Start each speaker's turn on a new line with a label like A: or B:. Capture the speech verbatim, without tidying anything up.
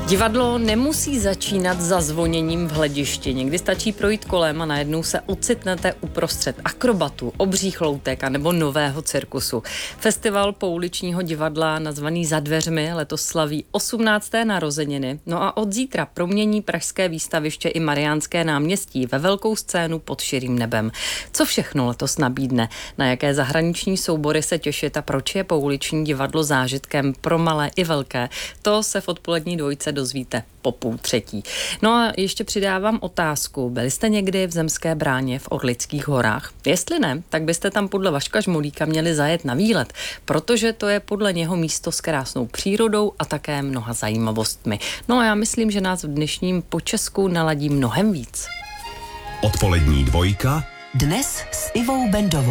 A: Divadlo nemusí začínat zazvoněním v hledišti. Někdy stačí projít kolem a najednou se ocitnete uprostřed akrobatu, obřích loutek a nebo nového cirkusu. Festival pouličního divadla nazvaný Za dveřmi letos slaví osmnácté narozeniny. No a od zítra promění pražské výstaviště i Mariánské náměstí ve velkou scénu pod širým nebem. Co všechno letos nabídne? Na jaké zahraniční soubory se těšit a proč je pouliční divadlo zážitkem pro malé i velké? To se v odpolední dvojce dozvíte po půl třetí. No a ještě přidávám otázku. Byli jste někdy v Zemské bráně v Orlických horách? Jestli ne, tak byste tam podle Vaška Žmolíka měli zajet na výlet, protože to je podle něho místo s krásnou přírodou a také mnoha zajímavostmi. No a já myslím, že nás v dnešním počesku naladí mnohem víc.
B: Odpolední dvojka
C: dnes s Ivou Bendovou.